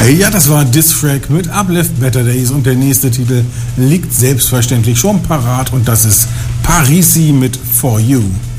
Ja, das war Disfrag mit Uplift Better Days und der nächste Titel liegt selbstverständlich schon parat und das ist Parisi mit For You.